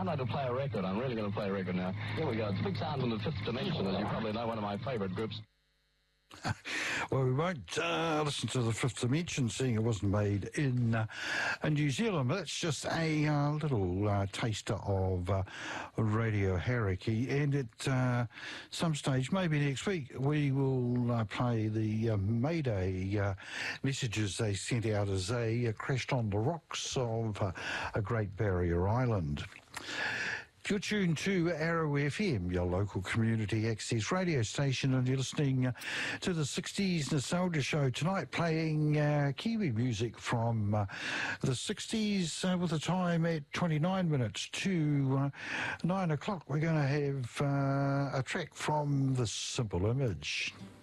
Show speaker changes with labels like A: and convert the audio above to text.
A: Aren't I to play a record? I'm really going to play a record now. Here we go. It's Big Sound in the Fifth Dimension, as you probably know, one of my favourite groups.
B: Well, we won't listen to the Fifth Dimension, seeing it wasn't made in New Zealand, but that's just a little taster of Radio Hauraki. And at some stage, maybe next week, we will play the Mayday messages they sent out as they crashed on the rocks of a Great Barrier Island. You're tuned to Arrow FM, your local community access radio station, and you're listening to the 60s Nostalgia Show tonight, playing Kiwi music from the 60s with a time at 29 minutes to 9 o'clock. We're going to have a track from The Simple Image.